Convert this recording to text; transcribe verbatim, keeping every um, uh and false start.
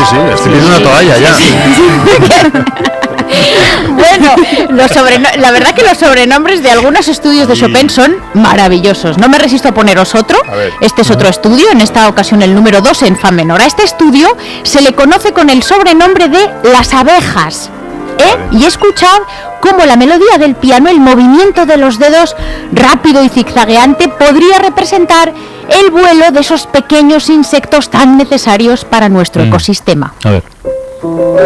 sí, estoy pidiendo una toalla ya. Bueno, los sobreno- la verdad que los sobrenombres de algunos estudios de Sí. Chopin son maravillosos. No me resisto a poneros otro. A ver. Este es otro estudio, en esta ocasión el número dos en fa menor. A este estudio se le conoce con el sobrenombre de las abejas. ¿Eh? Vale. Y escuchad cómo la melodía del piano, el movimiento de los dedos rápido y zigzagueante podría representar el vuelo de esos pequeños insectos tan necesarios para nuestro Mm. ecosistema. A ver.